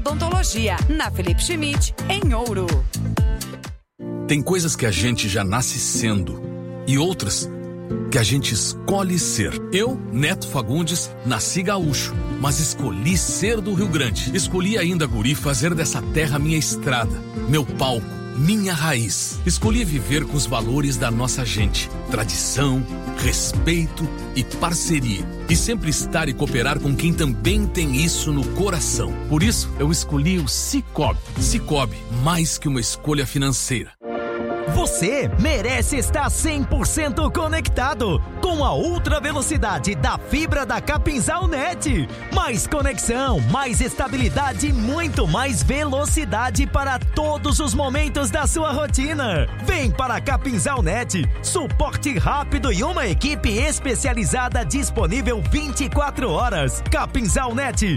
Odontologia, na Felipe Schmidt, em Ouro. Tem coisas que a gente já nasce sendo e outras que a gente escolhe ser. Eu, Neto Fagundes, nasci gaúcho, mas escolhi ser do Rio Grande. Escolhi ainda, guri, fazer dessa terra minha estrada, meu palco, minha raiz. Escolhi viver com os valores da nossa gente, tradição, respeito e parceria. E sempre estar e cooperar com quem também tem isso no coração. Por isso, eu escolhi o Cicobi. Cicobi, mais que uma escolha financeira. Você merece estar 100% conectado com a ultra velocidade da fibra da Capinzal Net. Mais conexão, mais estabilidade e muito mais velocidade para todos os momentos da sua rotina. Vem para a Capinzal Net, suporte rápido e uma equipe especializada disponível 24 horas. Capinzal Net,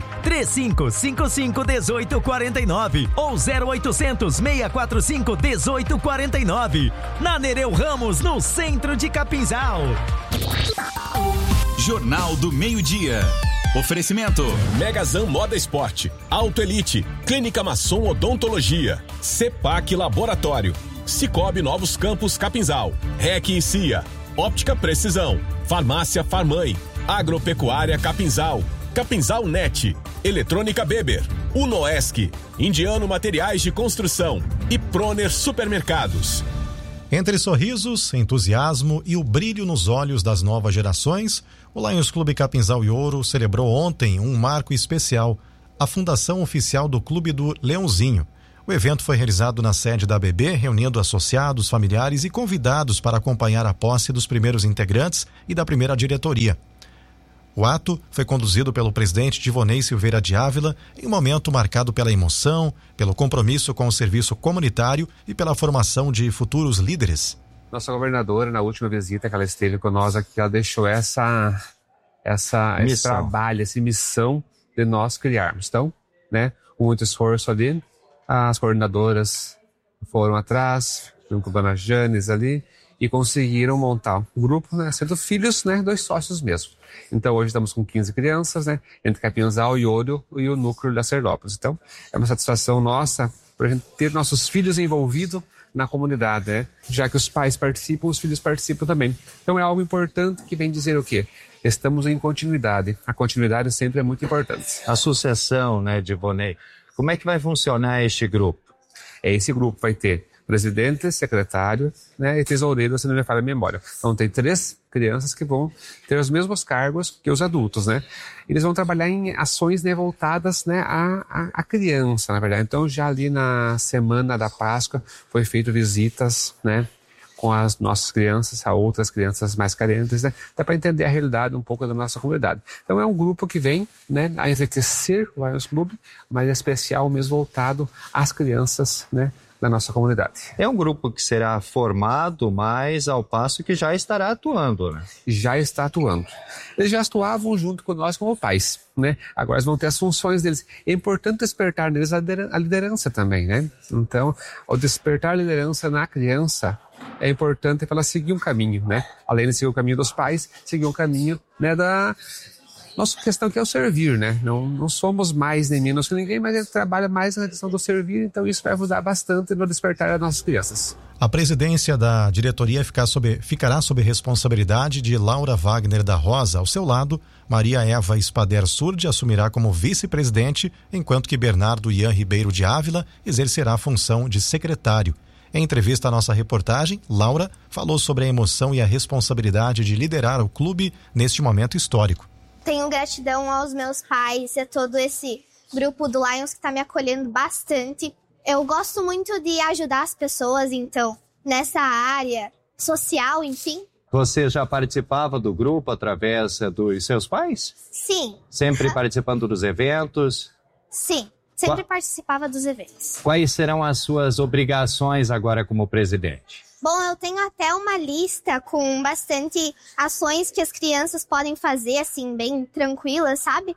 3555-1849 ou 0800-645-1849. Na Nereu Ramos, no centro de Capinzal. Jornal do Meio-Dia. Oferecimento: Megazan Moda Esporte, Auto Elite, Clínica Masson Odontologia, Cepac Laboratório, Cicobi Novos Campos Capinzal, REC e CIA, Óptica Precisão, Farmácia Farmãe, Agropecuária Capinzal, Capinzal Net, Eletrônica Beber, Unoesc, Indiano Materiais de Construção e Proner Supermercados. Entre sorrisos, entusiasmo e o brilho nos olhos das novas gerações, o Lions Clube Capinzal e Ouro celebrou ontem um marco especial, a fundação oficial do Clube do Leãozinho. O evento foi realizado na sede da ABB, reunindo associados, familiares e convidados para acompanhar a posse dos primeiros integrantes e da primeira diretoria. O ato foi conduzido pelo presidente Divonei Silveira de Ávila em um momento marcado pela emoção, pelo compromisso com o serviço comunitário e pela formação de futuros líderes. Nossa governadora, na última visita que ela esteve com nós aqui, ela deixou esse trabalho, essa missão de nós criarmos. Então, com muito esforço ali, as coordenadoras foram atrás, junto com a dona Janes ali, e conseguiram montar um grupo, sendo filhos, dos sócios mesmo. Então, hoje estamos com 15 crianças, entre Capinzal e Ouro e o núcleo da Serdópolis. Então, é uma satisfação nossa para a gente ter nossos filhos envolvidos na comunidade, Já que os pais participam, os filhos participam também. Então, é algo importante que vem dizer o quê? Estamos em continuidade. A continuidade sempre é muito importante. Associação, Divonei. Como é que vai funcionar este grupo? Esse grupo vai ter presidente, secretário, e tesoureiro, se não me falha a memória. Então tem 3 crianças que vão ter os mesmos cargos que os adultos, Eles vão trabalhar em ações voltadas, à criança, na verdade. Então já ali na semana da Páscoa foi feito visitas, com as nossas crianças, a outras crianças mais carentes, Dá para entender a realidade um pouco da nossa comunidade. Então é um grupo que vem, a enriquecer o Lions Clube, mas é especial mesmo voltado às crianças, da nossa comunidade. É um grupo que será formado, mas ao passo que já estará atuando, Já está atuando. Eles já atuavam junto com nós como pais, Agora eles vão ter as funções deles. É importante despertar neles a liderança também, Então, ao despertar a liderança na criança, é importante para ela seguir um caminho, Além de seguir o caminho dos pais, seguir um caminho, da nossa questão que é o servir, Não somos mais nem menos que ninguém, mas ele trabalha mais na questão do servir, então isso vai ajudar bastante no despertar das nossas crianças. A presidência da diretoria ficará sob responsabilidade de Laura Wagner da Rosa. Ao seu lado, Maria Eva Espader Surdi assumirá como vice-presidente, enquanto que Bernardo Ian Ribeiro de Ávila exercerá a função de secretário. Em entrevista à nossa reportagem, Laura falou sobre a emoção e a responsabilidade de liderar o clube neste momento histórico. Tenho gratidão aos meus pais e a todo esse grupo do Lions que está me acolhendo bastante. Eu gosto muito de ajudar as pessoas, então, nessa área social, enfim. Você já participava do grupo através dos seus pais? Sim. Sempre participando dos eventos? Sim, sempre participava dos eventos. Quais serão as suas obrigações agora como presidente? Bom, eu tenho até uma lista com bastante ações que as crianças podem fazer, assim, bem tranquilas, sabe?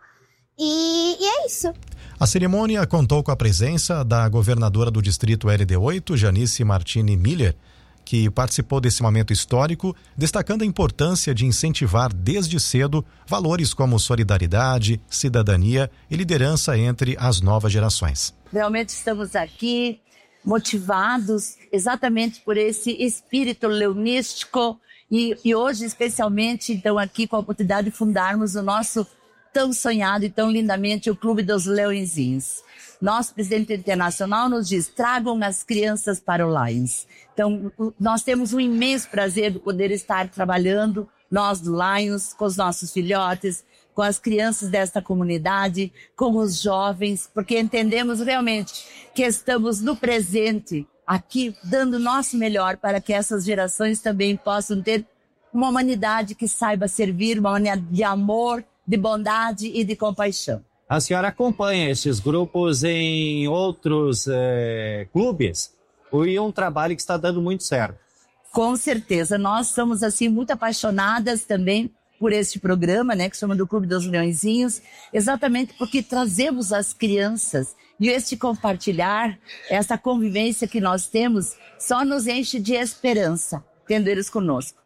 E é isso. A cerimônia contou com a presença da governadora do distrito LD8, Janice Martini Miller, que participou desse momento histórico, destacando a importância de incentivar desde cedo valores como solidariedade, cidadania e liderança entre as novas gerações. Realmente estamos aqui motivados exatamente por esse espírito leonístico e hoje especialmente então aqui com a oportunidade de fundarmos o nosso tão sonhado e tão lindamente o Clube dos Leõezinhos. Nosso presidente internacional nos diz, tragam as crianças para o Lions. Então, nós temos um imenso prazer de poder estar trabalhando, nós do Lions, com os nossos filhotes, com as crianças desta comunidade, com os jovens, porque entendemos realmente que estamos no presente, aqui, dando o nosso melhor para que essas gerações também possam ter uma humanidade que saiba servir, uma humanidade de amor, de bondade e de compaixão. A senhora acompanha esses grupos em outros clubes? E um trabalho que está dando muito certo. Com certeza, nós somos assim muito apaixonadas também por este programa, né, que chama do Clube dos Leõezinhos, exatamente porque trazemos as crianças e este compartilhar, essa convivência que nós temos, só nos enche de esperança, tendo eles conosco.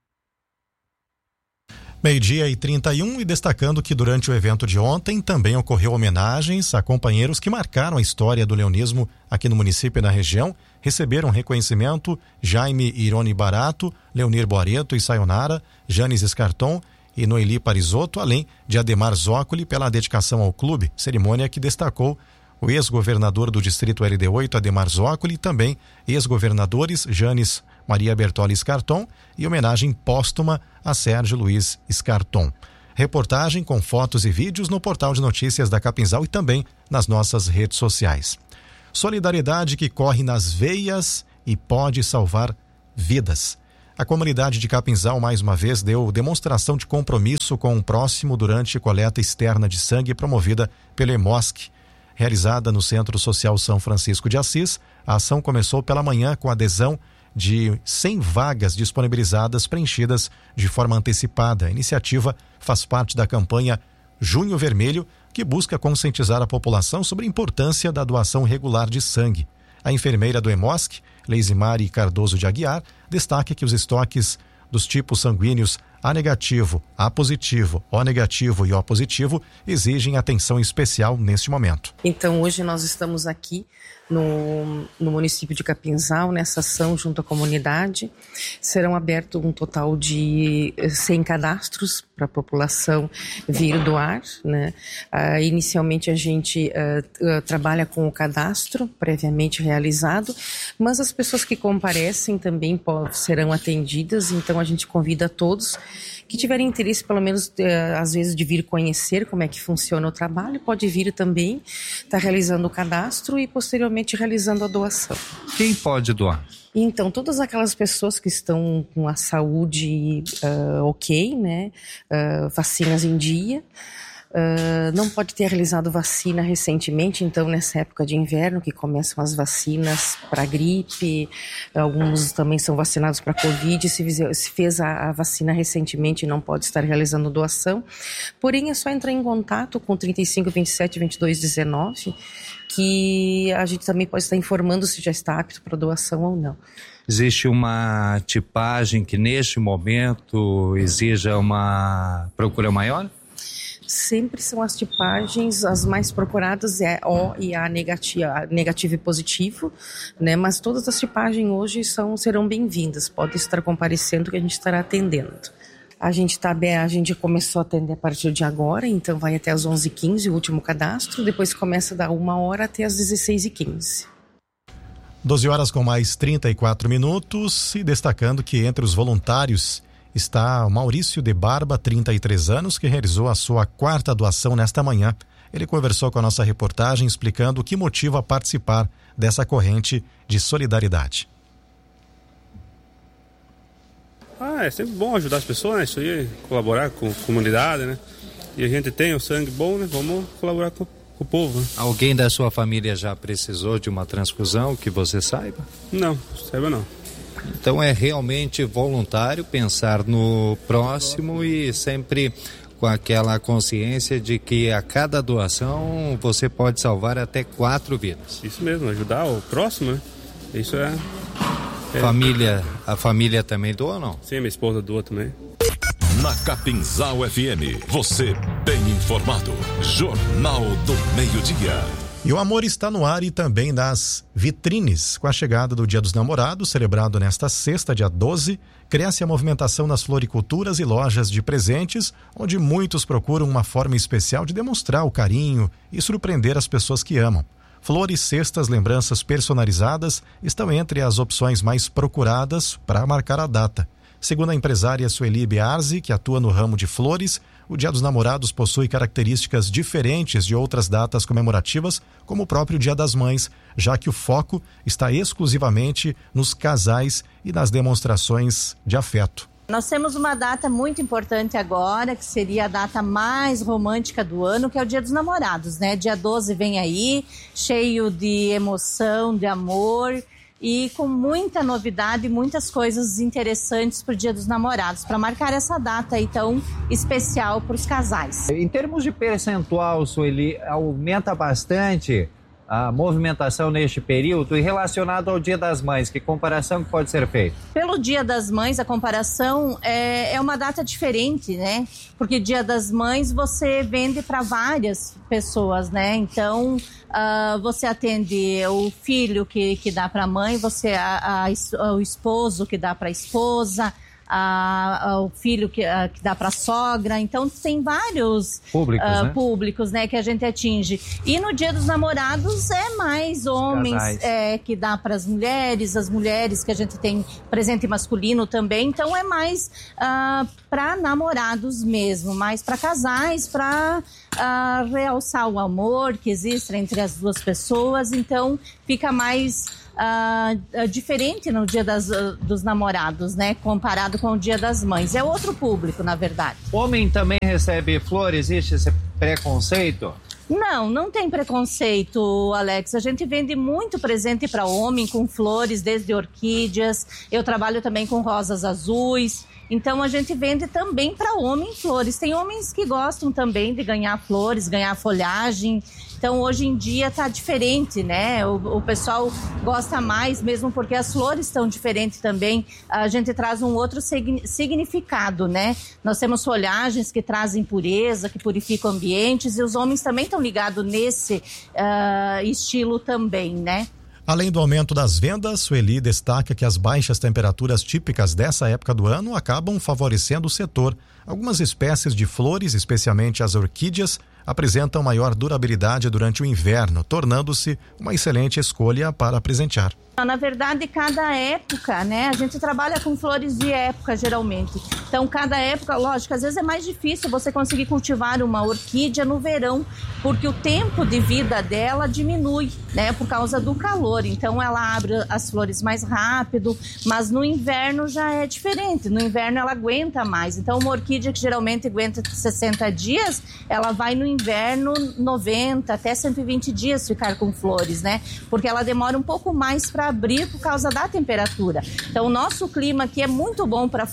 12h31 e destacando que durante o evento de ontem também ocorreu homenagens a companheiros que marcaram a história do leonismo aqui no município e na região. Receberam reconhecimento Jaime Irone Barato, Leonir Boareto e Sayonara, Janes Escarton e Noeli Parisotto, além de Ademar Zócoli pela dedicação ao clube, cerimônia que destacou o ex-governador do distrito LD8, Ademar Zócoli, e também ex-governadores Janes Maria Bertoli Escarton e homenagem póstuma a Sérgio Luiz Escarton. Reportagem com fotos e vídeos no portal de notícias da Capinzal e também nas nossas redes sociais. Solidariedade que corre nas veias e pode salvar vidas. A comunidade de Capinzal mais uma vez deu demonstração de compromisso com o próximo durante coleta externa de sangue promovida pelo EMOSC. Realizada no Centro Social São Francisco de Assis, a ação começou pela manhã com adesão de 100 vagas disponibilizadas preenchidas de forma antecipada. A iniciativa faz parte da campanha Junho Vermelho, que busca conscientizar a população sobre a importância da doação regular de sangue. A enfermeira do EMOSC, Leisimari Cardoso de Aguiar, destaca que os estoques dos tipos sanguíneos A negativo, A positivo, O negativo e O positivo exigem atenção especial neste momento. Então hoje nós estamos aqui no município de Capinzal, nessa ação junto à comunidade. Serão abertos um total de 100 cadastros para a população vir doar, né? Inicialmente a gente trabalha com o cadastro previamente realizado, mas as pessoas que comparecem também serão atendidas, então a gente convida a todos que tiverem interesse, pelo menos às vezes, de vir conhecer como é que funciona o trabalho, pode vir também, estar realizando o cadastro e posteriormente realizando a doação. Quem pode doar? Então, todas aquelas pessoas que estão com a saúde ok, né, vacinas em dia, não pode ter realizado vacina recentemente, então nessa época de inverno que começam as vacinas para gripe, alguns também são vacinados para Covid, se fez a vacina recentemente não pode estar realizando doação, porém é só entrar em contato com 35 27 22 19 que a gente também pode estar informando se já está apto para doação ou não. Existe uma tipagem que neste momento exija uma procura maior? Sempre são as tipagens, as mais procuradas é O e A negativo e positivo, né? Mas todas as tipagens hoje serão bem-vindas, pode estar comparecendo que a gente estará atendendo. A gente começou a atender a partir de agora, então vai até as 11h15 o último cadastro, depois começa da 1h até as 16h15. 12 horas com mais 34 minutos e destacando que entre os voluntários está o Maurício de Barba, 33 anos, que realizou a sua 4ª doação nesta manhã. Ele conversou com a nossa reportagem explicando o que motiva a participar dessa corrente de solidariedade. É sempre bom ajudar as pessoas, né? Isso aí, colaborar com a comunidade, né? E a gente tem o sangue bom, né? Vamos colaborar com o povo, né? Alguém da sua família já precisou de uma transfusão, que você saiba? Não, saiba não. Então é realmente voluntário pensar no próximo e sempre com aquela consciência de que a cada doação você pode salvar até 4 vidas. Isso mesmo, ajudar o próximo, né? Isso é A família também doa ou não? Sim, minha esposa doa também. Na Capinzal FM, você bem informado. Jornal do Meio-Dia. E o amor está no ar e também nas vitrines. Com a chegada do Dia dos Namorados, celebrado nesta sexta, dia 12, cresce a movimentação nas floriculturas e lojas de presentes, onde muitos procuram uma forma especial de demonstrar o carinho e surpreender as pessoas que amam. Flores, cestas, lembranças personalizadas estão entre as opções mais procuradas para marcar a data. Segundo a empresária Sueli Biarzi, que atua no ramo de flores, o Dia dos Namorados possui características diferentes de outras datas comemorativas, como o próprio Dia das Mães, já que o foco está exclusivamente nos casais e nas demonstrações de afeto. Nós temos uma data muito importante agora, que seria a data mais romântica do ano, que é o Dia dos Namorados, né? Dia 12 vem aí, cheio de emoção, de amor e com muita novidade e muitas coisas interessantes para o Dia dos Namorados, para marcar essa data aí tão especial para os casais. Em termos de percentual, Sueli, aumenta bastante a movimentação neste período e relacionado ao Dia das Mães, que comparação que pode ser feita? Pelo Dia das Mães, a comparação é uma data diferente, né? Porque Dia das Mães você vende para várias pessoas, né? Então, você atende o filho que dá para a mãe, o esposo que dá para a esposa, o filho que dá para a sogra. Então tem vários públicos, né, que a gente atinge. E no Dia dos Namorados é mais homens que dá para as mulheres que a gente tem presente masculino também. Então é mais para namorados mesmo, mais para casais, para realçar o amor que existe entre as duas pessoas. Então fica mais diferente no Dia dos Namorados, né? Comparado com o Dia das Mães. É outro público, na verdade. Homem também recebe flores? Existe esse preconceito? Não tem preconceito, Alex. A gente vende muito presente para homem com flores, desde orquídeas. Eu trabalho também com rosas azuis. Então a gente vende também para homem flores. Tem homens que gostam também de ganhar flores, ganhar folhagem. Então hoje em dia tá diferente, né? O pessoal gosta mais, mesmo porque as flores estão diferentes também. A gente traz um outro significado, né? Nós temos folhagens que trazem pureza, que purificam ambientes, e os homens também estão ligados nesse estilo também, né? Além do aumento das vendas, Sueli destaca que as baixas temperaturas típicas dessa época do ano acabam favorecendo o setor. Algumas espécies de flores, especialmente as orquídeas, apresentam maior durabilidade durante o inverno, tornando-se uma excelente escolha para presentear. Na verdade, cada época, né? A gente trabalha com flores de época, geralmente. Então, cada época, lógico, às vezes é mais difícil você conseguir cultivar uma orquídea no verão, porque o tempo de vida dela diminui, né? Por causa do calor. Então, ela abre as flores mais rápido, mas no inverno já é diferente. No inverno, ela aguenta mais. Então, uma orquídea que geralmente aguenta 60 dias, ela vai no inverno 90 até 120 dias ficar com flores, né? Porque ela demora um pouco mais para abrir por causa da temperatura. Então, o nosso clima aqui é muito bom para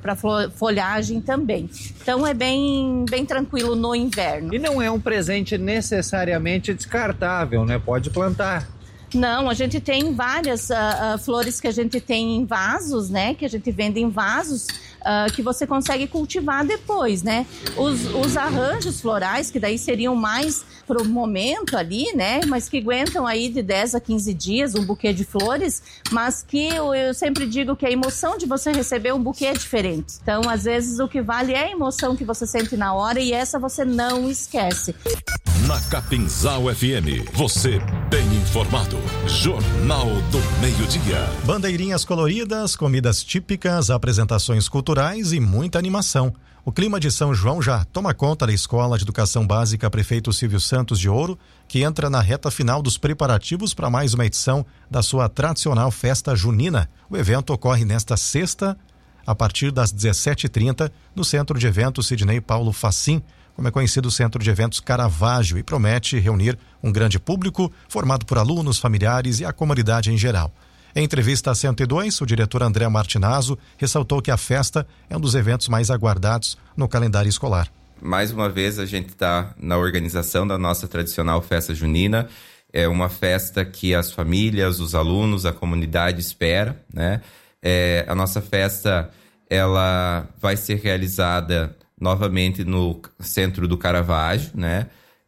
folhagem também. Então, é bem tranquilo no inverno. E não é um presente necessariamente descartável, né? Pode plantar. Não, a gente tem várias flores que a gente tem em vasos, né? Que a gente vende em vasos, que você consegue cultivar depois, né? Os arranjos florais, que daí seriam mais pro momento ali, né? Mas que aguentam aí de 10 a 15 dias um buquê de flores, mas que eu sempre digo que a emoção de você receber um buquê é diferente. Então, às vezes, o que vale é a emoção que você sente na hora, e essa você não esquece. Na Capinzal FM, você bem informado. Jornal do Meio-Dia. Bandeirinhas coloridas, comidas típicas, apresentações culturais e muita animação. O clima de São João já toma conta da Escola de Educação Básica Prefeito Silvio Santos de Ouro, que entra na reta final dos preparativos para mais uma edição da sua tradicional festa junina. O evento ocorre nesta sexta, a partir das 17h30, no Centro de Eventos Sidney Paulo Facim, como é conhecido o Centro de Eventos Caravaggio, e promete reunir um grande público formado por alunos, familiares e a comunidade em geral. Em entrevista à 102, o diretor André Martinazzo ressaltou que a festa é um dos eventos mais aguardados no calendário escolar. Mais uma vez a gente está na organização da nossa tradicional festa junina. É uma festa que as famílias, os alunos, a comunidade espera, né? A nossa festa, ela vai ser realizada novamente no Centro do Caravaggio, né?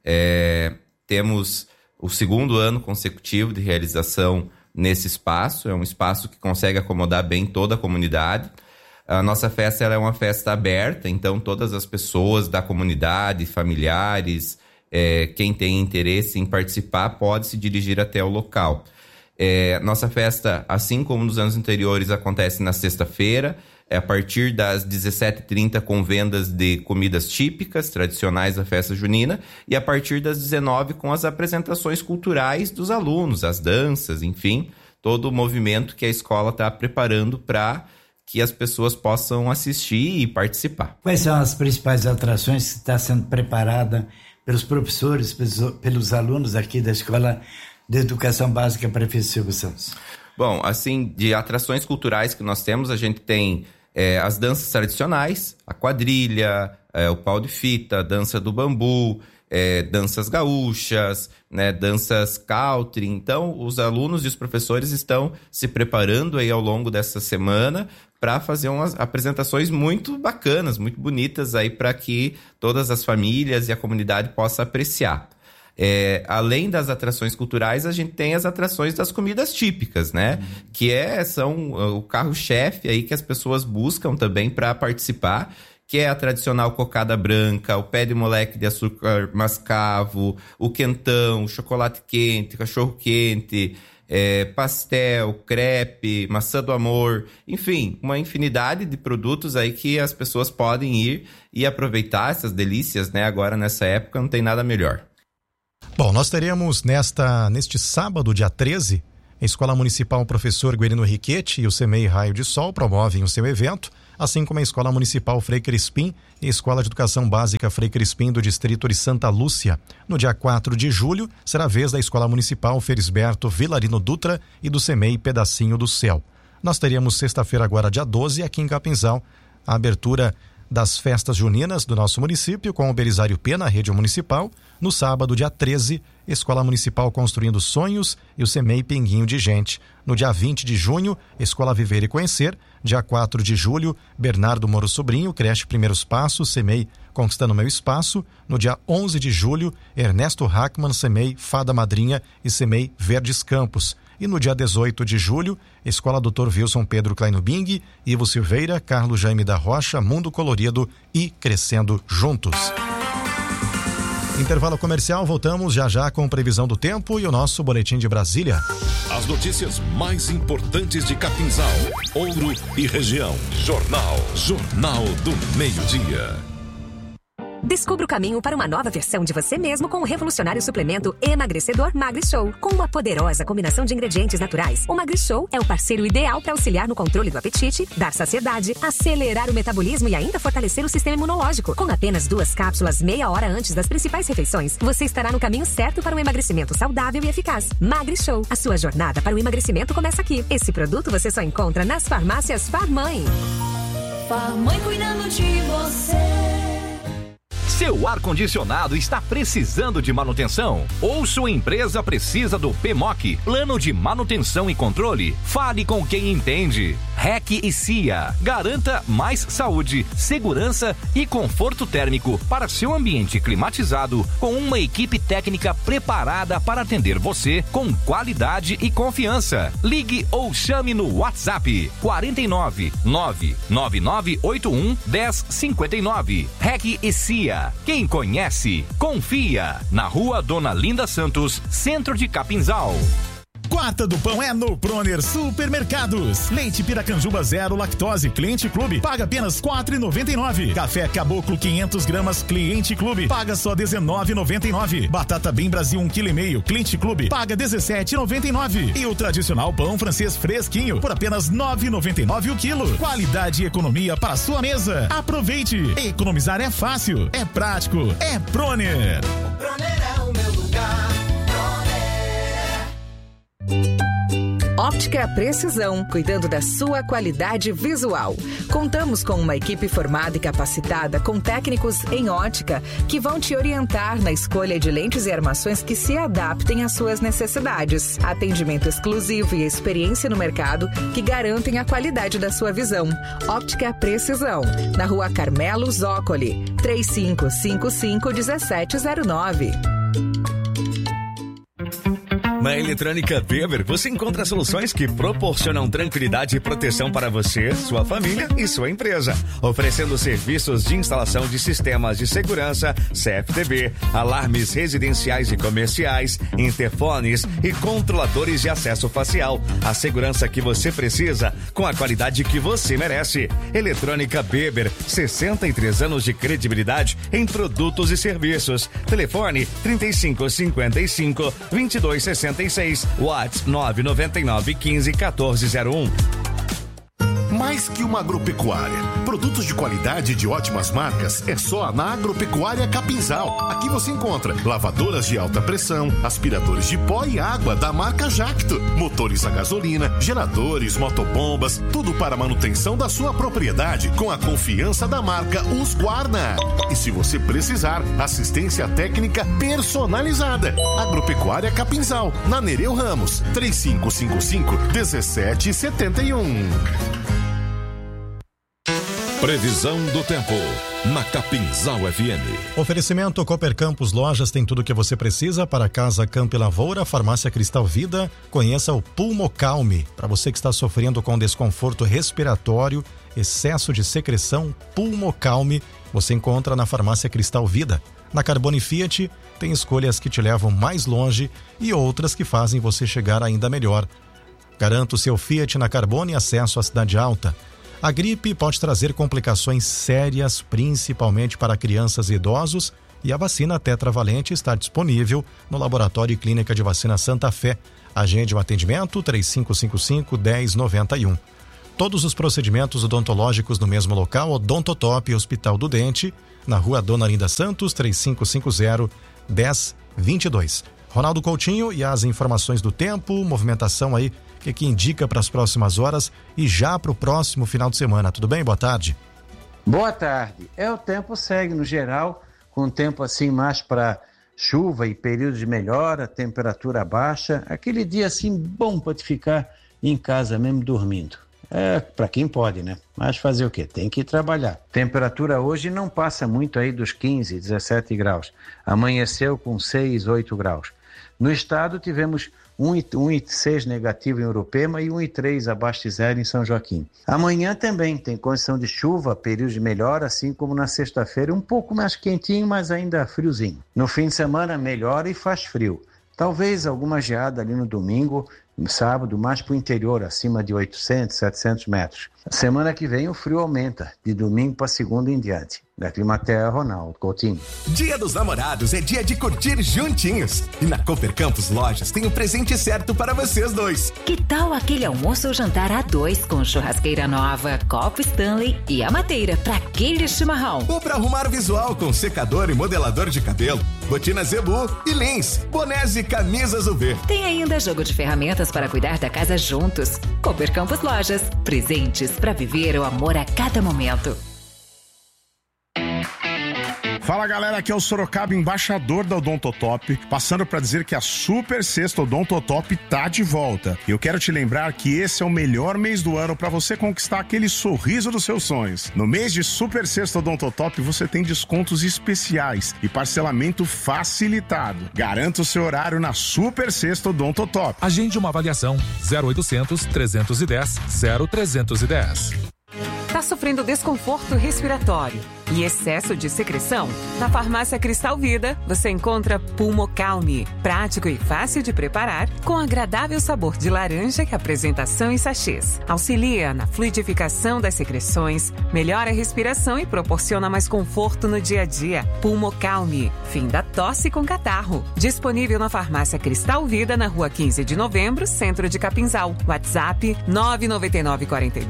Temos o 2º ano consecutivo de realização nesse espaço. É um espaço que consegue acomodar bem toda a comunidade. A nossa festa, ela é uma festa aberta, então todas as pessoas da comunidade, familiares, quem tem interesse em participar pode se dirigir até o local. Nossa festa, assim como nos anos anteriores, acontece na sexta-feira, a partir das 17h30 com vendas de comidas típicas, tradicionais da festa junina, e a partir das 19h com as apresentações culturais dos alunos, as danças, enfim, todo o movimento que a escola está preparando para que as pessoas possam assistir e participar. Quais são as principais atrações que está sendo preparada pelos professores, pelos alunos aqui da Escola de Educação Básica Prefeito Silvio Santos? Bom, assim, de atrações culturais que nós temos, a gente tem as danças tradicionais, a quadrilha, o pau de fita, a dança do bambu, danças gaúchas, né, danças country. Então, os alunos e os professores estão se preparando aí ao longo dessa semana para fazer umas apresentações muito bacanas, muito bonitas aí para que todas as famílias e a comunidade possam apreciar. Além das atrações culturais, a gente tem as atrações das comidas típicas, né? Que são o carro-chefe aí que as pessoas buscam também para participar, que é a tradicional cocada branca, o pé de moleque de açúcar mascavo, o quentão, o chocolate quente, cachorro quente, pastel, crepe, maçã do amor, enfim, uma infinidade de produtos aí que as pessoas podem ir e aproveitar essas delícias, né? Agora, nessa época, não tem nada melhor. Bom, nós teremos neste sábado, dia 13, a Escola Municipal Professor Guerino Riquetti e o CEMEI Raio de Sol promovem o seu evento, assim como a Escola Municipal Frei Crispim e a Escola de Educação Básica Frei Crispim do Distrito de Santa Lúcia. No dia 4 de julho, será a vez da Escola Municipal Felisberto Vilarino Dutra e do CEMEI Pedacinho do Céu. Nós teríamos sexta-feira, agora dia 12, aqui em Capinzal, a abertura das festas juninas do nosso município com o Belisário P na rede municipal. No sábado, dia 13, Escola Municipal Construindo Sonhos e o CEMEI Pinguinho de Gente. No dia 20 de junho, Escola Viver e Conhecer. Dia 4 de julho, Bernardo Moro Sobrinho, Creche Primeiros Passos, CEMEI Conquistando Meu Espaço. No dia 11 de julho, Ernesto Hackman, CEMEI Fada Madrinha e CEMEI Verdes Campos. E no dia 18 de julho, Escola Dr. Wilson Pedro Kleino Bing, Ivo Silveira, Carlos Jaime da Rocha, Mundo Colorido e Crescendo Juntos. Intervalo comercial, voltamos já com previsão do tempo e o nosso boletim de Brasília. As notícias mais importantes de Capinzal, Ouro e região. Jornal do Meio-Dia. Descubra o caminho para uma nova versão de você mesmo com o revolucionário suplemento emagrecedor MagriShow. Com uma poderosa combinação de ingredientes naturais, o MagriShow é o parceiro ideal para auxiliar no controle do apetite, dar saciedade, acelerar o metabolismo e ainda fortalecer o sistema imunológico. Com apenas 2 cápsulas meia hora antes das principais refeições, você estará no caminho certo para um emagrecimento saudável e eficaz. MagriShow, a sua jornada para o emagrecimento começa aqui. Esse produto você só encontra nas farmácias Farmãe. Farmãe cuidando de você. Seu ar-condicionado está precisando de manutenção? Ou sua empresa precisa do PMOC, Plano de Manutenção e Controle? Fale com quem entende. REC e CIA. Garanta mais saúde, segurança e conforto térmico para seu ambiente climatizado com uma equipe técnica preparada para atender você com qualidade e confiança. Ligue ou chame no WhatsApp 49 99981 1059. REC e CIA. Quem conhece, confia. Na Rua Dona Linda Santos, Centro de Capinzal. Quarta do pão é no Proner Supermercados. Leite Piracanjuba 0 lactose Cliente Clube, paga apenas R$4,99. Café Caboclo 500 gramas Cliente Clube, paga só R$19,99. Batata Bem Brasil 1,5 kg Cliente Clube, paga R$17,99. E o tradicional pão francês fresquinho por apenas R$9,99 o quilo. Qualidade e economia para sua mesa. Aproveite. Economizar é fácil, é prático, é Proner. O Proner é o meu lugar. Óptica Precisão, cuidando da sua qualidade visual. Contamos com uma equipe formada e capacitada com técnicos em ótica que vão te orientar na escolha de lentes e armações que se adaptem às suas necessidades. Atendimento exclusivo e experiência no mercado que garantem a qualidade da sua visão. Óptica Precisão, na Rua Carmelo Zócoli, 3555-1709. Na Eletrônica Weber, você encontra soluções que proporcionam tranquilidade e proteção para você, sua família e sua empresa. Oferecendo serviços de instalação de sistemas de segurança, CFTV, alarmes residenciais e comerciais, interfones e controladores de acesso facial. A segurança que você precisa, com a qualidade que você merece. Eletrônica Weber, 63 anos de credibilidade em produtos e serviços. Telefone 3555-2266. WhatsApp 999 15 1401. Mais que uma agropecuária. Produtos de qualidade e de ótimas marcas é só na Agropecuária Capinzal. Aqui você encontra lavadoras de alta pressão, aspiradores de pó e água da marca Jacto, motores a gasolina, geradores, motobombas, tudo para a manutenção da sua propriedade com a confiança da marca Husqvarna. E se você precisar, assistência técnica personalizada. Agropecuária Capinzal, na Nereu Ramos, 3555-1771. Previsão do tempo na Capinzal FM. Oferecimento Cooper Campos Lojas tem tudo o que você precisa para casa, campo e lavoura. Farmácia Cristal Vida, conheça o Pulmocalme. Para você que está sofrendo com desconforto respiratório, excesso de secreção, Pulmocalme, você encontra na Farmácia Cristal Vida. Na Carbone Fiat tem escolhas que te levam mais longe e outras que fazem você chegar ainda melhor. Garanta o seu Fiat na Carbone e acesso à Cidade Alta. A gripe pode trazer complicações sérias, principalmente para crianças e idosos, e a vacina tetravalente está disponível no Laboratório e Clínica de Vacina Santa Fé. Agende o atendimento 3555-1091. Todos os procedimentos odontológicos no mesmo local, Odontotop Hospital do Dente, na Rua Dona Arinda Santos, 3550-1022. Ronaldo Coutinho e as informações do tempo, movimentação aí, que indica para as próximas horas e já para o próximo final de semana. Tudo bem? Boa tarde. Boa tarde. O tempo segue no geral, com o tempo assim mais para chuva e período de melhora, temperatura baixa, aquele dia assim bom para te ficar em casa mesmo dormindo. Para quem pode, né? Mas fazer o quê? Tem que ir trabalhar. Temperatura hoje não passa muito aí dos 15, 17 graus. Amanheceu com 6, 8 graus. No estado tivemos 1,6 negativo em Urupema e 1,3 abaixo de zero em São Joaquim. Amanhã também tem condição de chuva, período de melhora, assim como na sexta-feira, um pouco mais quentinho, mas ainda friozinho. No fim de semana melhora e faz frio. Talvez alguma geada ali no domingo, no sábado, mais para o interior, acima de 800, 700 metros. Semana que vem o frio aumenta, de domingo para segunda em diante. Da Climatea, Ronaldo Coutinho. Dia dos Namorados é dia de curtir juntinhos. E na Cooper Campos Lojas tem o presente certo para vocês dois. Que tal aquele almoço ou jantar a dois com churrasqueira nova, copo Stanley e a mateira para aquele chimarrão? Ou para arrumar o visual com secador e modelador de cabelo, botina Zebu e Lins, bonés e camisas UV. Tem ainda jogo de ferramentas para cuidar da casa juntos. Cooper Campos Lojas, presentes para viver o amor a cada momento. Fala galera, aqui é o Sorocaba, embaixador da Odontotop, passando para dizer que a Super Sexta Odontotop tá de volta. Eu quero te lembrar que esse é o melhor mês do ano para você conquistar aquele sorriso dos seus sonhos. No mês de Super Sexta Odontotop você tem descontos especiais e parcelamento facilitado. Garanta o seu horário na Super Sexta Odontotop. Agende uma avaliação 0800 310 0310. Tá sofrendo desconforto respiratório e excesso de secreção? Na Farmácia Cristal Vida, você encontra Pulmocalme, prático e fácil de preparar, com agradável sabor de laranja e apresentação em sachês. Auxilia na fluidificação das secreções, melhora a respiração e proporciona mais conforto no dia a dia. Pulmocalme, fim da tosse com catarro. Disponível na Farmácia Cristal Vida, na Rua 15 de Novembro, Centro de Capinzal. WhatsApp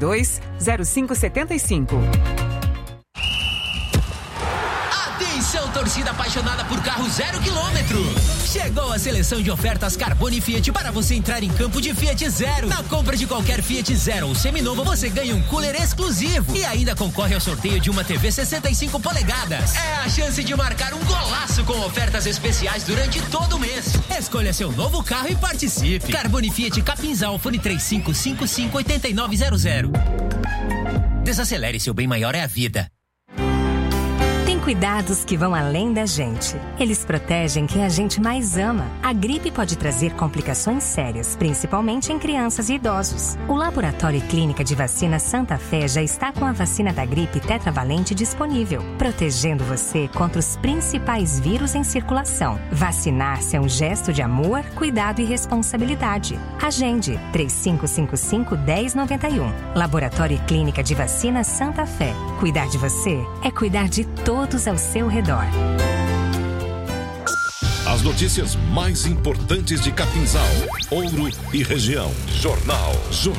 99942-0575. Atenção torcida apaixonada por carro 0 quilômetro. Chegou a seleção de ofertas Carbone Fiat para você entrar em campo de Fiat Zero. Na compra de qualquer Fiat Zero ou seminovo, você ganha um cooler exclusivo e ainda concorre ao sorteio de uma TV 65 polegadas. É a chance de marcar um golaço com ofertas especiais durante todo o mês. Escolha seu novo carro e participe. Carbone Fiat Capinzal, fone 3555-8900. Desacelere, seu bem maior é a vida. Cuidados que vão além da gente. Eles protegem quem a gente mais ama. A gripe pode trazer complicações sérias, principalmente em crianças e idosos. O Laboratório e Clínica de Vacina Santa Fé já está com a vacina da gripe tetravalente disponível, protegendo você contra os principais vírus em circulação. Vacinar-se é um gesto de amor, cuidado e responsabilidade. Agende 3555-1091. Laboratório e Clínica de Vacina Santa Fé. Cuidar de você é cuidar de todos ao seu redor. As notícias mais importantes de Capinzal, Ouro e região. Jornal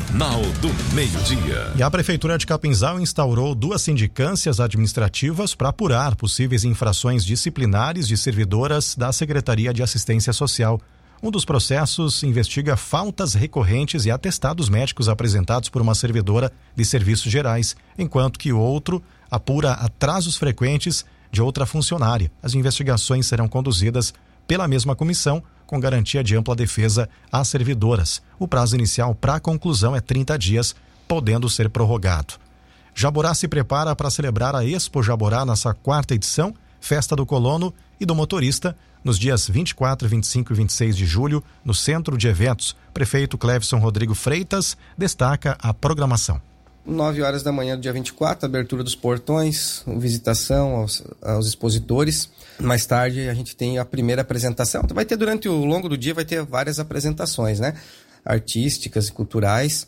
do Meio-Dia. E a Prefeitura de Capinzal instaurou 2 sindicâncias administrativas para apurar possíveis infrações disciplinares de servidoras da Secretaria de Assistência Social. Um dos processos investiga faltas recorrentes e atestados médicos apresentados por uma servidora de serviços gerais, enquanto que o outro apura atrasos frequentes de outra funcionária. As investigações serão conduzidas pela mesma comissão, com garantia de ampla defesa às servidoras. O prazo inicial para a conclusão é 30 dias, podendo ser prorrogado. Jaborá se prepara para celebrar a Expo Jaborá nessa 4ª edição, Festa do Colono e do Motorista, nos dias 24, 25 e 26 de julho, no Centro de Eventos. Prefeito Clevson Rodrigo Freitas destaca a programação. 9 horas da manhã do dia 24, abertura dos portões, visitação aos expositores. Mais tarde a gente tem a primeira apresentação. Vai ter durante o longo do dia, vai ter várias apresentações, né? Artísticas e culturais.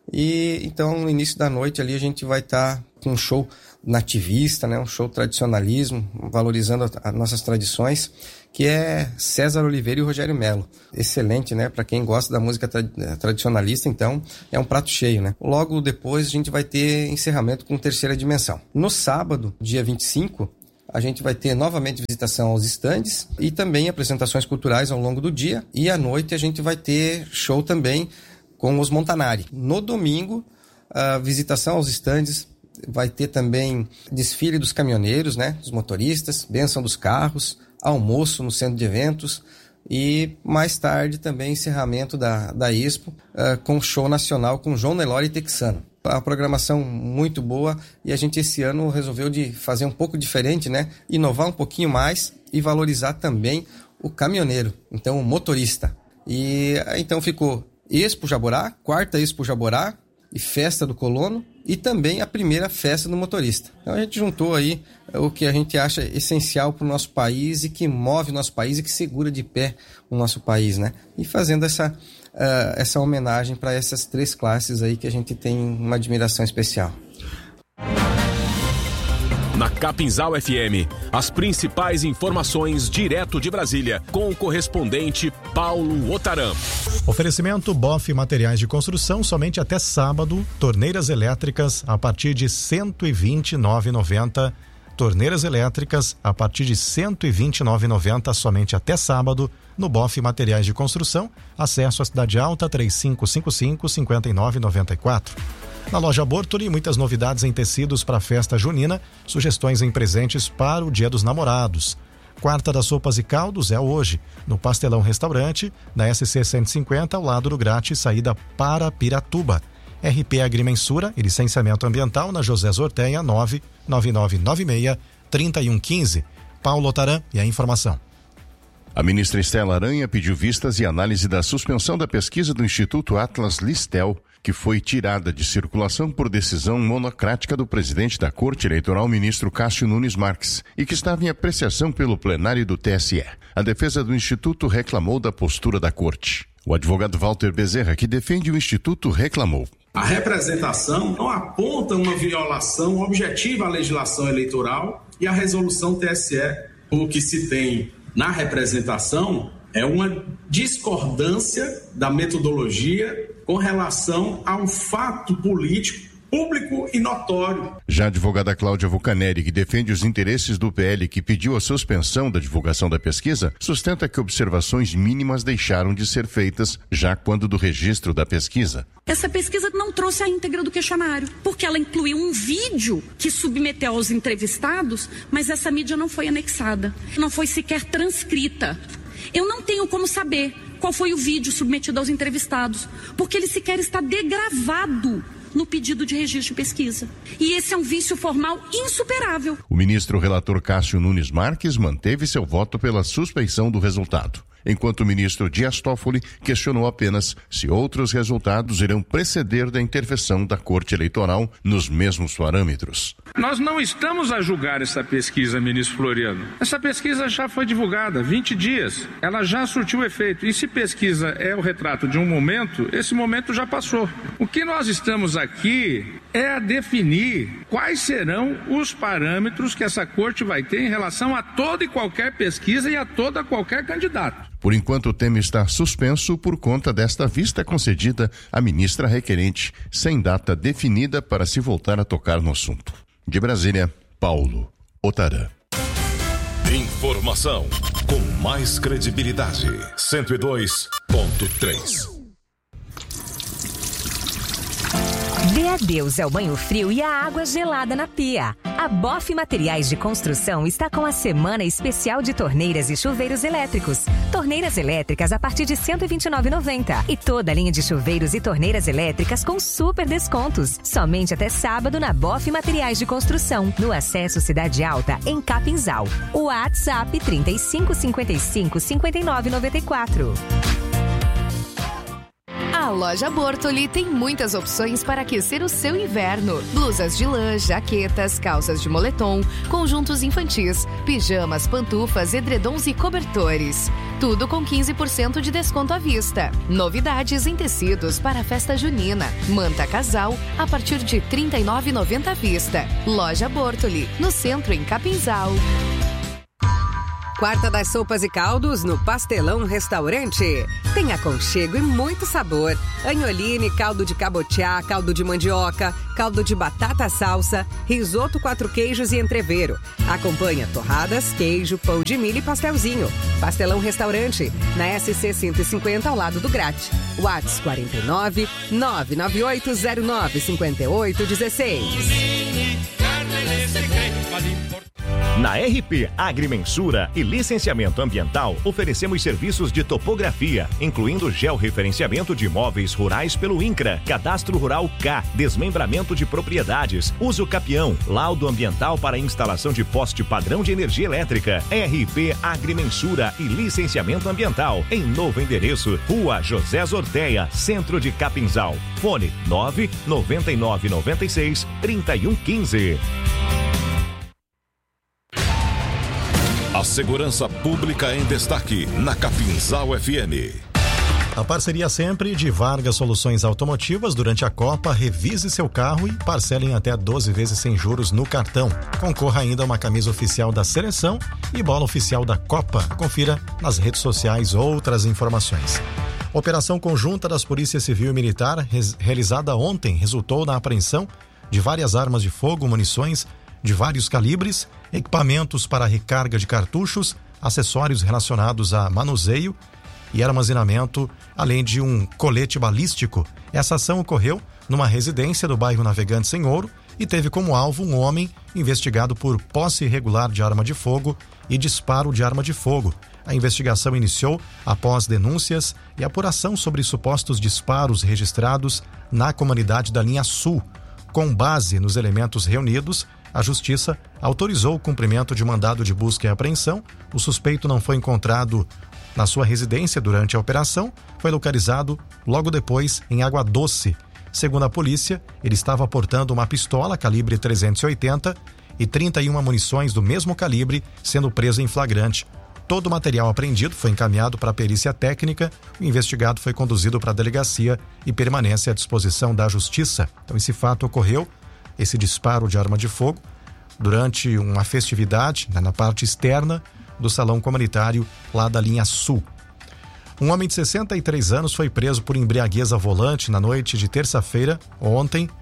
E então no início da noite ali a gente vai estar com um show nativista, né? Um show tradicionalismo, valorizando as nossas tradições, que é César Oliveira e Rogério Melo. Excelente, né? Para quem gosta da música tradicionalista, então é um prato cheio, né? Logo depois a gente vai ter encerramento com Terceira Dimensão. No sábado, dia 25, a gente vai ter novamente visitação aos estandes e também apresentações culturais ao longo do dia. E à noite a gente vai ter show também com os Montanari. No domingo, a visitação aos estandes, vai ter também desfile dos caminhoneiros, né? Dos motoristas, bênção dos carros, almoço no centro de eventos e mais tarde também encerramento da Expo com show nacional com João Nelore e Texano. A programação muito boa e a gente esse ano resolveu de fazer um pouco diferente, né? Inovar um pouquinho mais e valorizar também o caminhoneiro, então o motorista. E então ficou Expo Jaborá, 4ª Expo Jaborá e Festa do Colono e também a primeira Festa do Motorista. Então a gente juntou aí o que a gente acha essencial para o nosso país e que move o nosso país e que segura de pé o nosso país, né? E fazendo essa homenagem para essas 3 classes aí que a gente tem uma admiração especial. Na Capinzal FM, as principais informações direto de Brasília, com o correspondente Paulo Otaram. Oferecimento BOF Materiais de Construção, somente até sábado. Torneiras elétricas a partir de R$ 129,90. Torneiras elétricas a partir de R$ 129,90 somente até sábado no BOF Materiais de Construção. Acesso à Cidade Alta 3555-5994. Na loja Bortoli, muitas novidades em tecidos para a festa junina, sugestões em presentes para o Dia dos Namorados. Quarta das Sopas e Caldos é hoje, no Pastelão Restaurante, na SC 150, ao lado do Grátis, saída para Piratuba. RP Agrimensura e licenciamento ambiental na José Zorteia 99996-3115. Paulo Otaram e a informação. A ministra Estela Aranha pediu vistas e análise da suspensão da pesquisa do Instituto Atlas Listel, que foi tirada de circulação por decisão monocrática do presidente da Corte Eleitoral, ministro Cássio Nunes Marques, e que estava em apreciação pelo plenário do TSE. A defesa do Instituto reclamou da postura da Corte. O advogado Walter Bezerra, que defende o Instituto, reclamou. A representação não aponta uma violação objetiva à legislação eleitoral e à resolução TSE. O que se tem na representação é uma discordância da metodologia com relação a um fato político público e notório. Já a advogada Cláudia Vulcaneri, que defende os interesses do PL que pediu a suspensão da divulgação da pesquisa, sustenta que observações mínimas deixaram de ser feitas já quando do registro da pesquisa. Essa pesquisa não trouxe a íntegra do questionário, porque ela incluiu um vídeo que submeteu aos entrevistados, mas essa mídia não foi anexada, não foi sequer transcrita. Eu não tenho como saber qual foi o vídeo submetido aos entrevistados, porque ele sequer está degravado no pedido de registro de pesquisa. E esse é um vício formal insuperável. O ministro relator Cássio Nunes Marques manteve seu voto pela suspeição do resultado, enquanto o ministro Dias Toffoli questionou apenas se outros resultados irão preceder da intervenção da Corte Eleitoral nos mesmos parâmetros. Nós não estamos a julgar essa pesquisa, ministro Floriano. Essa pesquisa já foi divulgada há 20 dias. Ela já surtiu efeito. E se pesquisa é o retrato de um momento, esse momento já passou. O que nós estamos aqui é a definir quais serão os parâmetros que essa corte vai ter em relação a toda e qualquer pesquisa e a toda qualquer candidato. Por enquanto, o tema está suspenso por conta desta vista concedida à ministra requerente, sem data definida para se voltar a tocar no assunto. De Brasília, Paulo Otarã. Informação com mais credibilidade. 102.3. Dê adeus ao banho frio e à água gelada na pia. A Boff Materiais de Construção está com a semana especial de torneiras e chuveiros elétricos. Torneiras elétricas a partir de R$ 129,90. E toda a linha de chuveiros e torneiras elétricas com super descontos. Somente até sábado na Boff Materiais de Construção, no Acesso Cidade Alta, em Capinzal. O WhatsApp 3555-5994. A loja Bortoli tem muitas opções para aquecer o seu inverno. Blusas de lã, jaquetas, calças de moletom, conjuntos infantis, pijamas, pantufas, edredons e cobertores. Tudo com 15% de desconto à vista. Novidades em tecidos para a festa junina. Manta casal a partir de R$ 39,90 à vista. Loja Bortoli, no centro em Capinzal. Quarta das sopas e caldos no Pastelão Restaurante. Tem aconchego e muito sabor. Agnoline, caldo de cabotiá, caldo de mandioca, caldo de batata salsa, risoto 4 queijos e entrevero. Acompanha torradas, queijo, pão de milho e pastelzinho. Pastelão Restaurante, na SC 150 ao lado do Grate. WhatsApp 49 99809 5816. Na RP Agrimensura e Licenciamento Ambiental, oferecemos serviços de topografia, incluindo georreferenciamento de imóveis rurais pelo INCRA, Cadastro Rural K, desmembramento de propriedades, uso capião, laudo ambiental para instalação de poste padrão de energia elétrica. RP Agrimensura e Licenciamento Ambiental, em novo endereço, Rua José Zorteia, centro de Capinzal. Fone 99996-3115. A segurança pública em destaque na Capinzal FM. A parceria sempre de Vargas Soluções Automotivas. Durante a Copa, revise seu carro e parcele em até 12 vezes sem juros no cartão. Concorra ainda a uma camisa oficial da seleção e bola oficial da Copa. Confira nas redes sociais outras informações. Operação conjunta das Polícias Civil e Militar, realizada ontem, resultou na apreensão de várias armas de fogo, munições de vários calibres, equipamentos para recarga de cartuchos, acessórios relacionados a manuseio e armazenamento, além de um colete balístico. Essa ação ocorreu numa residência do bairro Navegantes em Ouro e teve como alvo um homem investigado por posse irregular de arma de fogo e disparo de arma de fogo. A investigação iniciou após denúncias e apuração sobre supostos disparos registrados na comunidade da Linha Sul. Com base nos elementos reunidos, a Justiça autorizou o cumprimento de mandado de busca e apreensão. O suspeito não foi encontrado na sua residência durante a operação, foi localizado logo depois em Água Doce. Segundo a polícia, ele estava portando uma pistola calibre 380 e 31 munições do mesmo calibre, sendo preso em flagrante. Todo o material apreendido foi encaminhado para a perícia técnica. O investigado foi conduzido para a delegacia e permanece à disposição da Justiça. Então, esse fato ocorreu, esse disparo de arma de fogo, durante uma festividade na parte externa do salão comunitário lá da Linha Sul. Um homem de 63 anos foi preso por embriaguez ao volante na noite de terça-feira, ontem,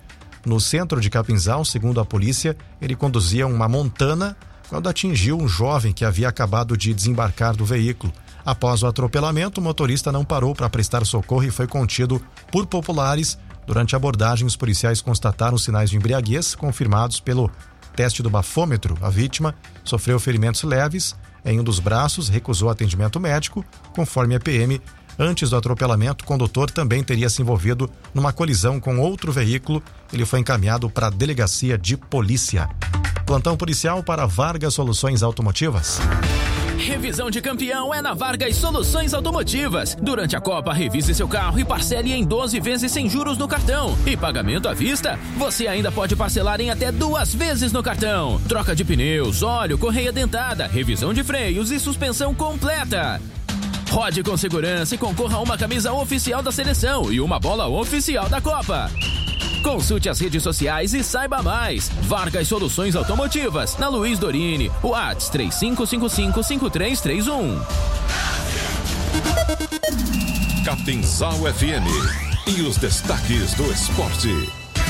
no centro de Capinzal. Segundo a polícia, ele conduzia uma Montana quando atingiu um jovem que havia acabado de desembarcar do veículo. Após o atropelamento, o motorista não parou para prestar socorro e foi contido por populares. Durante a abordagem, os policiais constataram sinais de embriaguez confirmados pelo teste do bafômetro. A vítima sofreu ferimentos leves em um dos braços, recusou atendimento médico. Conforme a PM, antes do atropelamento, o condutor também teria se envolvido numa colisão com outro veículo. Ele foi encaminhado para a delegacia de polícia. Plantão policial para Vargas Soluções Automotivas. Revisão de campeão é na Vargas Soluções Automotivas. Durante a Copa, revise seu carro e parcele em 12 vezes sem juros no cartão. E pagamento à vista, você ainda pode parcelar em até 2 vezes no cartão. Troca de pneus, óleo, correia dentada, revisão de freios e suspensão completa. Rode com segurança e concorra a uma camisa oficial da seleção e uma bola oficial da Copa. Consulte as redes sociais e saiba mais. Vargas Soluções Automotivas, na Luiz Dorini, WhatsApp 3555-5331. Capinzal FM e os destaques do esporte.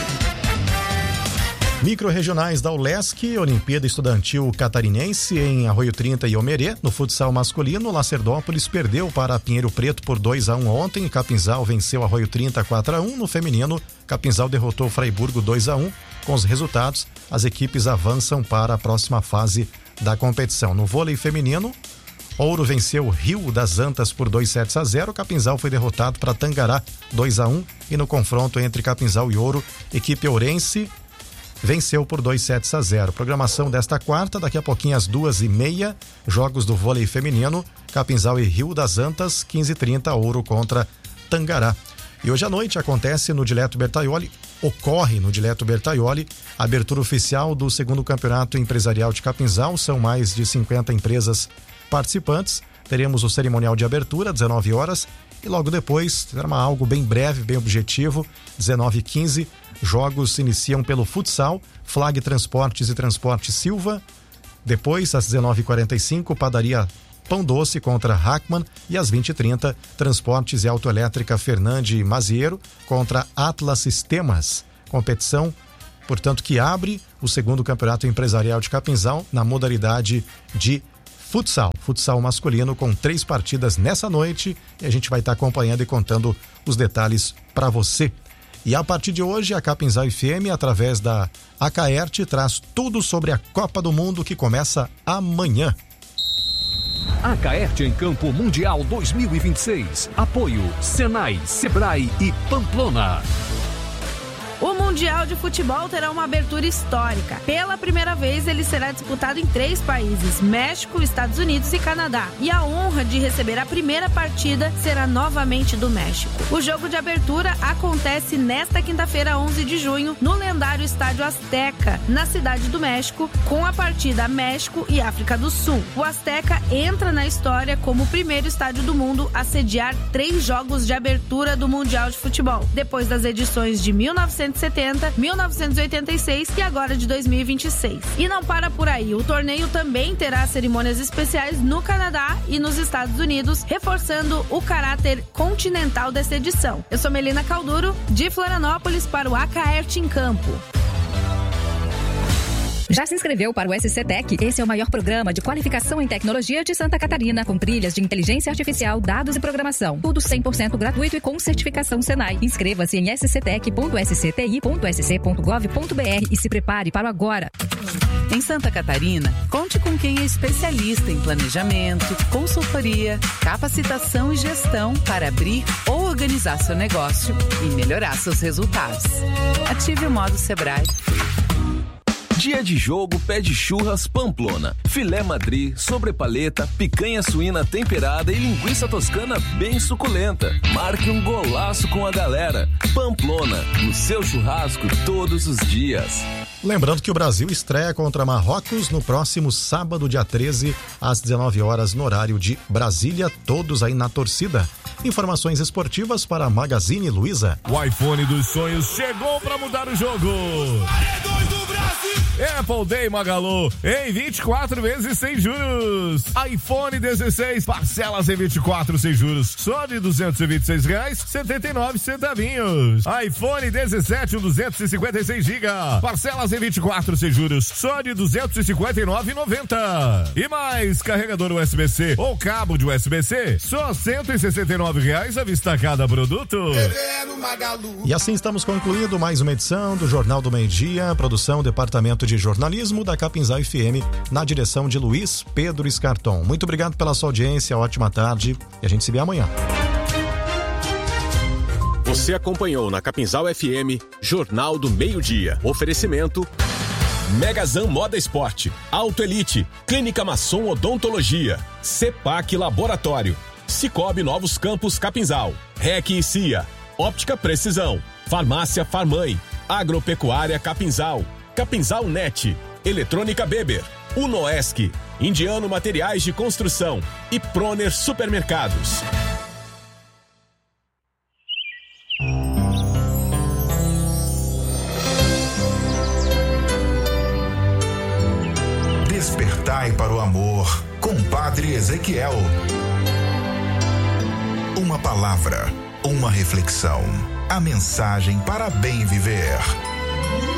Micro-regionais da ULESC, Olimpíada Estudantil Catarinense em Arroio 30 e Omerê. No futsal masculino, Lacerdópolis perdeu para Pinheiro Preto por 2-1 ontem. Capinzal venceu Arroio 30 4-1. No feminino, Capinzal derrotou Fraiburgo 2-1. Com os resultados, as equipes avançam para a próxima fase da competição. No vôlei feminino, Ouro venceu Rio das Antas por 2-0. Capinzal foi derrotado para Tangará 2-1. E no confronto entre Capinzal e Ouro, equipe ourense venceu por 2-0. Programação desta quarta, daqui a pouquinho às 2h30, jogos do vôlei feminino, Capinzal e Rio das Antas, 15h30, Ouro contra Tangará. E hoje à noite ocorre no Dileto Bertaioli, a abertura oficial do 2º Campeonato Empresarial de Capinzal. São mais de 50 empresas participantes. Teremos o cerimonial de abertura, 19 horas, e logo depois, será algo bem breve, bem objetivo, 19h15, jogos se iniciam pelo futsal, Flag Transportes e Transporte Silva. Depois, às 19h45, Padaria Pão Doce contra Hackman. E às 20h30, Transportes e Autoelétrica Fernande Maziero contra Atlas Sistemas. Competição, portanto, que abre o 2º Campeonato Empresarial de Capinzal na modalidade de futsal masculino, com 3 partidas nessa noite, e a gente vai estar acompanhando e contando os detalhes para você. E a partir de hoje, a Capinzal FM, através da Acaerte, traz tudo sobre a Copa do Mundo, que começa amanhã. Acaerte em Campo Mundial 2026. Apoio Senai, Sebrae e Pamplona. O Mundial de Futebol terá uma abertura histórica. Pela primeira vez, ele será disputado em 3 países: México, Estados Unidos e Canadá. E a honra de receber a primeira partida será novamente do México. O jogo de abertura acontece nesta quinta-feira, 11 de junho, no lendário Estádio Azteca, na Cidade do México, com a partida México e África do Sul. O Azteca entra na história como o primeiro estádio do mundo a sediar 3 jogos de abertura do Mundial de Futebol, depois das edições de 1970, 1986 e agora de 2026. E não para por aí, o torneio também terá cerimônias especiais no Canadá e nos Estados Unidos, reforçando o caráter continental dessa edição. Eu sou Melina Calduro, de Florianópolis, para o Acaerte em Campo. Já se inscreveu para o SC Tech? Esse é o maior programa de qualificação em tecnologia de Santa Catarina, com trilhas de inteligência artificial, dados e programação. Tudo 100% gratuito e com certificação Senai. Inscreva-se em sctec.scti.sc.gov.br e se prepare para o agora. Em Santa Catarina, conte com quem é especialista em planejamento, consultoria, capacitação e gestão para abrir ou organizar seu negócio e melhorar seus resultados. Ative o modo Sebrae. Dia de jogo pede churras Pamplona, filé madri, sobrepaleta, picanha suína temperada e linguiça toscana bem suculenta. Marque um golaço com a galera. Pamplona, no seu churrasco todos os dias. Lembrando que o Brasil estreia contra Marrocos no próximo sábado, dia 13, às 19 horas, no horário de Brasília, todos aí na torcida. Informações esportivas para Magazine Luiza. O iPhone dos sonhos chegou para mudar o jogo. Apple Day Magalu, em 24 vezes sem juros. iPhone 16, parcelas em 24 sem juros, só de R$226,79. iPhone 17, 256 GB, parcelas em 24 sem juros, só de R$259,90. E mais, carregador USB-C ou cabo de USB-C, só R$169 à vista cada produto. E assim estamos concluindo mais uma edição do Jornal do Meio-Dia, produção Departamento de Jornalismo da Capinzal FM, na direção de Luiz Pedro Escarton. Muito obrigado pela sua audiência, ótima tarde e a gente se vê amanhã. Você acompanhou na Capinzal FM Jornal do Meio-Dia. Oferecimento Megazan Moda Esporte, Auto Elite, Clínica Masson Odontologia, CEPAC Laboratório, Cicobi Novos Campos Capinzal, REC e CIA, Óptica Precisão, Farmácia Farmãe, Agropecuária Capinzal, Capinzal Net, Eletrônica Beber, Unoesc, Indiano Materiais de Construção e Proner Supermercados. Despertai para o amor com Padre Ezequiel. Uma palavra, uma reflexão, a mensagem para bem viver.